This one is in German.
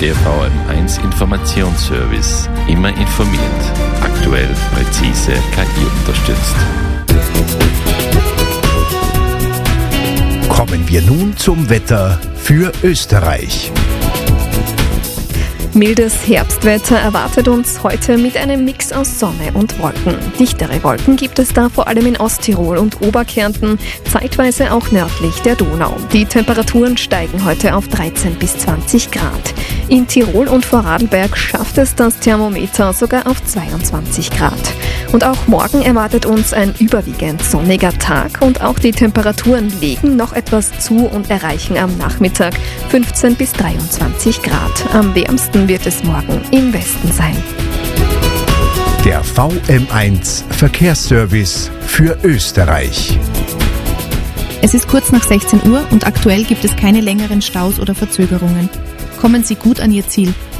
Der VM1 Informationsservice. Immer informiert. Aktuell, präzise, KI unterstützt. Kommen wir nun zum Wetter für Österreich. Mildes Herbstwetter erwartet uns heute mit einem Mix aus Sonne und Wolken. Dichtere Wolken gibt es da vor allem in Osttirol und Oberkärnten, zeitweise auch nördlich der Donau. Die Temperaturen steigen heute auf 13 bis 20 Grad. In Tirol und Vorarlberg schafft es das Thermometer sogar auf 22 Grad. Und auch morgen erwartet uns ein überwiegend sonniger Tag und auch die Temperaturen legen noch etwas zu und erreichen am Nachmittag 15 bis 23 Grad. Am wärmsten wird es morgen im Westen sein. Der VM1 Verkehrsservice für Österreich. Es ist kurz nach 16 Uhr und aktuell gibt es keine längeren Staus oder Verzögerungen. Kommen Sie gut an Ihr Ziel.